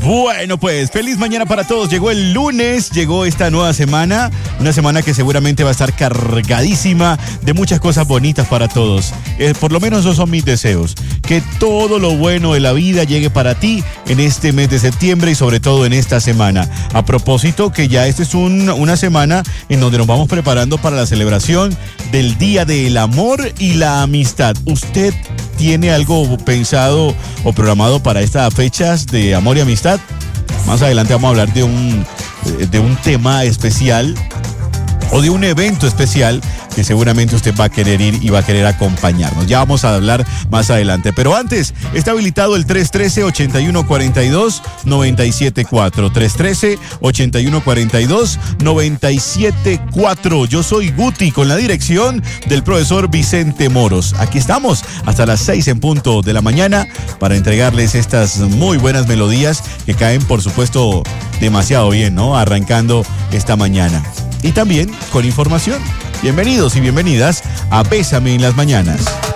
Bueno, pues feliz mañana para todos. Llegó el lunes, llegó esta nueva semana, una semana que seguramente va a estar cargadísima de muchas cosas bonitas para todos. Por lo menos esos son mis deseos, que todo lo bueno de la vida llegue para ti en este mes de septiembre y sobre todo en esta semana. A propósito que ya esta es una semana en donde nos vamos preparando para la celebración del Día del Amor y la Amistad. ¿Usted tiene algo pensado o programado para estas fechas de amor y amistad? Más adelante vamos a hablar de un tema especial o de un evento especial que seguramente usted va a querer ir y va a querer acompañarnos. Ya vamos a hablar más adelante. Pero antes, está habilitado el 313-8142-974. 313-8142-974. Yo soy Guti, con la dirección del profesor Vicente Moros. Aquí estamos hasta las 6 en punto de la mañana para entregarles estas muy buenas melodías que caen, por supuesto, demasiado bien, ¿no? Arrancando esta mañana. Y también con información. Bienvenidos y bienvenidas a Bésame en las Mañanas.